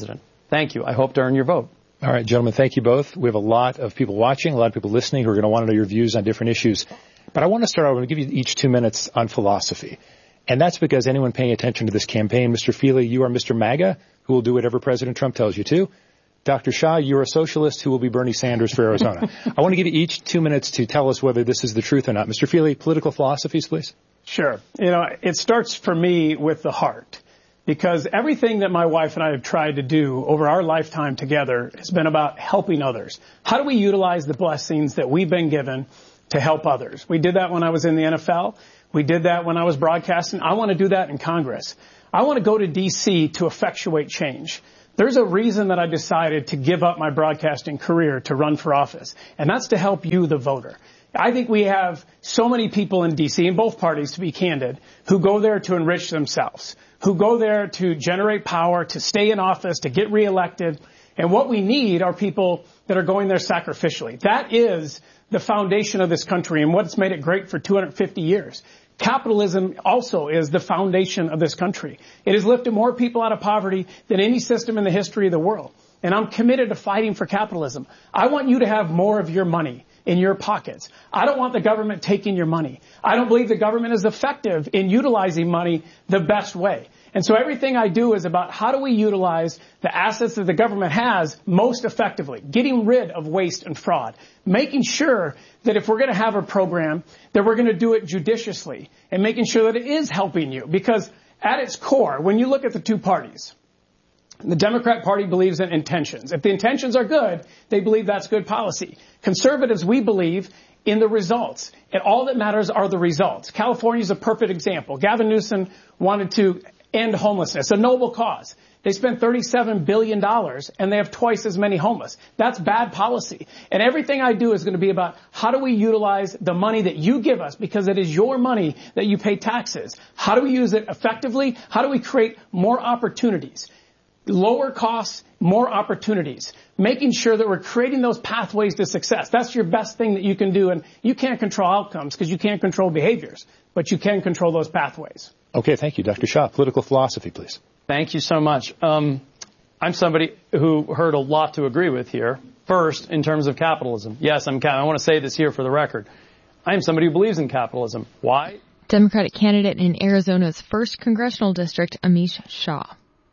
Speaker 22: Thank you. I hope to earn your vote.
Speaker 20: All right, gentlemen, thank you both. We have a lot of people watching, a lot of people listening who are going to want to know your views on different issues. But I want to start out, I'm going to give you each two minutes on philosophy. And that's because anyone paying attention to this campaign, Mister Feely, you are Mister MAGA, who will do whatever President Trump tells you to. Doctor Shah, you're a socialist who will be Bernie Sanders for Arizona. I want to give you each two minutes to tell us whether this is the truth or not. Mister Feely, political philosophies, please.
Speaker 21: Sure. You know, it starts for me with the heart. Because everything that my wife and I have tried to do over our lifetime together has been about helping others. How do we utilize the blessings that we've been given to help others? We did that when I was in the N F L. We did that when I was broadcasting. I want to do that in Congress. I want to go to D C to effectuate change. There's a reason that I decided to give up my broadcasting career to run for office, and that's to help you, the voter. I think we have so many people in D C, in both parties, to be candid, who go there to enrich themselves, who go there to generate power, to stay in office, to get reelected. And what we need are people that are going there sacrificially. That is the foundation of this country and what's made it great for two hundred fifty years. Capitalism also is the foundation of this country. It has lifted more people out of poverty than any system in the history of the world. And I'm committed to fighting for capitalism. I want you to have more of your money in your pockets. I don't want the government taking your money. I don't believe the government is effective in utilizing money the best way. And so everything I do is about how do we utilize the assets that the government has most effectively, getting rid of waste and fraud, making sure that if we're going to have a program, that we're going to do it judiciously and making sure that it is helping you. Because at its core, when you look at the two parties, the Democrat Party believes in intentions. If the intentions are good, they believe that's good policy. Conservatives, we believe in the results. And all that matters are the results. California is a perfect example. Gavin Newsom wanted to end homelessness, a noble cause. They spent thirty-seven billion dollars and they have twice as many homeless. That's bad policy. And everything I do is going to be about how do we utilize the money that you give us, because it is your money that you pay taxes. How do we use it effectively? How do we create more opportunities? Lower costs, more opportunities. Making sure that we're creating those pathways to success. That's your best thing that you can do. And you can't control outcomes because you can't control behaviors, but you can control those pathways.
Speaker 20: Okay, thank you. Doctor Shah, political philosophy, please.
Speaker 22: Thank you so much. Um, I'm somebody who heard a lot to agree with here. First, in terms of capitalism. Yes, I'm. I want to say this here for the record. I am somebody who believes in capitalism. Why?
Speaker 4: Democratic candidate in Arizona's first congressional district, Amish Shah.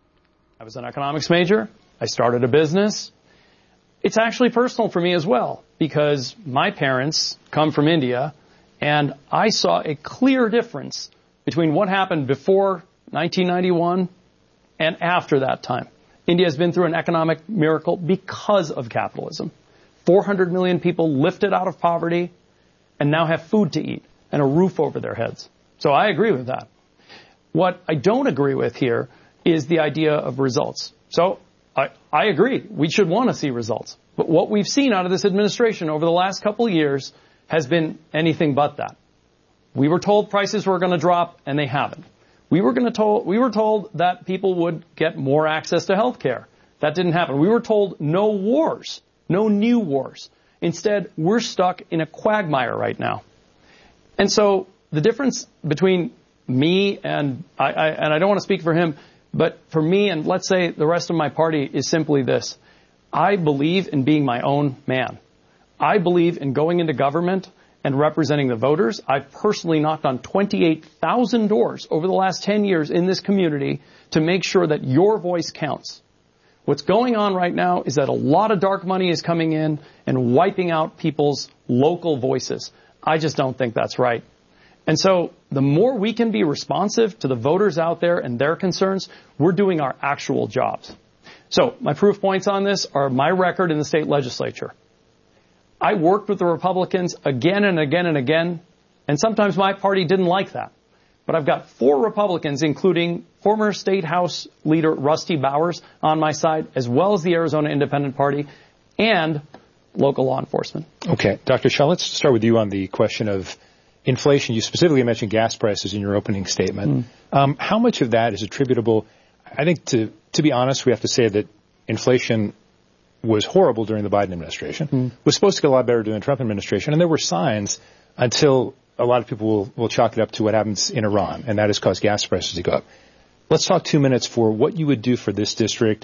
Speaker 22: I was an economics major. I started a business. It's actually personal for me as well, because my parents come from India, and I saw a clear difference between what happened before nineteen ninety-one and after that time. India has been through an economic miracle because of capitalism. four hundred million people lifted out of poverty and now have food to eat and a roof over their heads. So I agree with that. What I don't agree with here is the idea of results. So I, I agree. We should want to see results. But what we've seen out of this administration over the last couple of years has been anything but that. We were told prices were going to drop, and they haven't. We were going to told, we were told that people would get more access to health care. That didn't happen. We were told no wars, no new wars. Instead, we're stuck in a quagmire right now. And so the difference between me and I, I and I don't want to speak for him, but for me and let's say the rest of my party is simply this. I believe in being my own man. I believe in going into government and representing the voters. I've personally knocked on twenty-eight thousand doors over the last ten years in this community to make sure that your voice counts. What's going on right now is that a lot of dark money is coming in and wiping out people's local voices. I just don't think that's right. And so the more we can be responsive to the voters out there and their concerns, we're doing our actual jobs. So my proof points on this are my record in the state legislature. I worked with the Republicans again and again and again, and sometimes my party didn't like that. But I've got four Republicans, including former State House leader Rusty Bowers on my side, as well as the Arizona Independent Party and local law enforcement.
Speaker 20: Okay. Doctor Shah, let's start with you on the question of inflation. You specifically mentioned gas prices in your opening statement. Mm. Um, how much of that is attributable? I think to, to be honest, we have to say that inflation was horrible during the Biden administration, mm. was supposed to get a lot better during the Trump administration, and there were signs until a lot of people will, will chalk it up to what happens in Iran, and that has caused gas prices to go up. Let's talk two minutes for what you would do for this district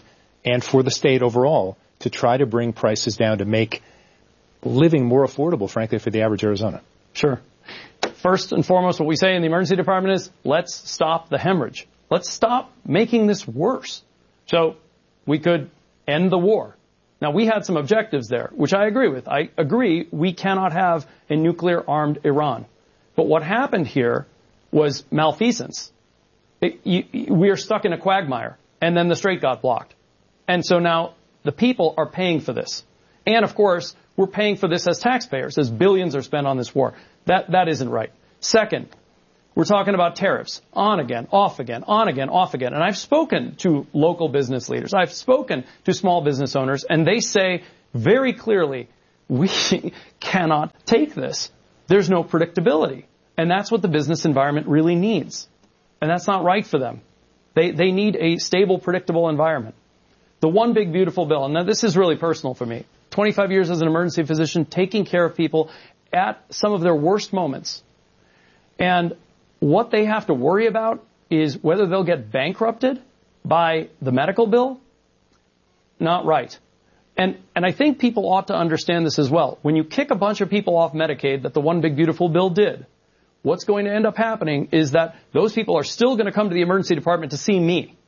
Speaker 20: and for the state overall to try to bring prices down to make living more affordable, frankly, for the average Arizona?
Speaker 22: Sure. First and foremost, what we say in the emergency department is, let's stop the hemorrhage. Let's stop making this worse. So we could end the war. Now, we had some objectives there, which I agree with. I agree we cannot have a nuclear-armed Iran. But what happened here was malfeasance. It, you, we are stuck in a quagmire, and then the strait got blocked. And so now the people are paying for this. And, of course, we're paying for this as taxpayers, as billions are spent on this war. That That isn't right. Second, we're talking about tariffs. On again, off again, on again, off again. And I've spoken to local business leaders. I've spoken to small business owners, and they say very clearly, we cannot take this. There's no predictability. And that's what the business environment really needs. And that's not right for them. They, they need a stable, predictable environment. The one big beautiful bill, and now this is really personal for me, twenty-five years as an emergency physician, taking care of people at some of their worst moments. And what they have to worry about is whether they'll get bankrupted by the medical bill. Not right. And, and I think people ought to understand this as well. When you kick a bunch of people off Medicaid that the one big beautiful bill did, what's going to end up happening is that those people are still going to come to the emergency department to see me.